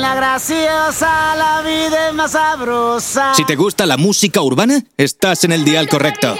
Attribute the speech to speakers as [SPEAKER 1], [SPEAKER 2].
[SPEAKER 1] niña graciosa, la vida es más sabrosa.
[SPEAKER 2] Si te gusta la música urbana, estás en el dial correcto.